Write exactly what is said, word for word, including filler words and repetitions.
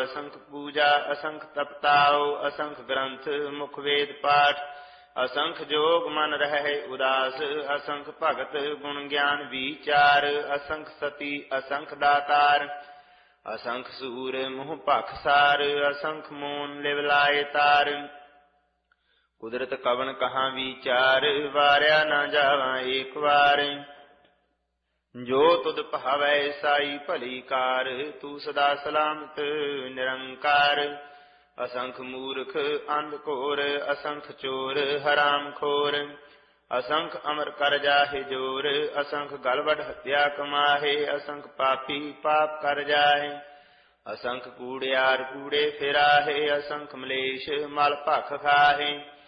असंख पूजा असंख तपताओ असंख ग्रंथ मुख वेद पाठ असंख जोग मन रहे उदास असंख भगत गुण ज्ञान विचार असंख सती असंख दातार असंख सूर मुह पखसार असंख मोन लिव लाए तार कुदरत कवन कहाँ विचार वार्या न जावा एक बार जो तुद भावै साई भली कार तू सदा सलामत निरंकार असंख मूर्ख अंध घोर असंख चोर हराम खोर असंख अमर कर जाहे जोर असंख गलबढ़ हत्या कमाहे असंख पापी पाप कर जाहे असंख कूड़ियार कूड़े फिराहे असंख मलेश मल भख खाहे